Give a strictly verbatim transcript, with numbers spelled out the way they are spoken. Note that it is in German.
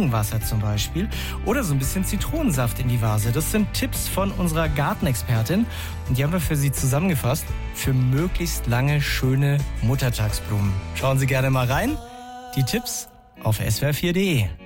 Regenwasser zum Beispiel oder so ein bisschen Zitronensaft in die Vase. Das sind Tipps von unserer Gartenexpertin und die haben wir für Sie zusammengefasst für möglichst lange schöne Muttertagsblumen. Schauen Sie gerne mal rein. Die Tipps auf S W R vier punkt de.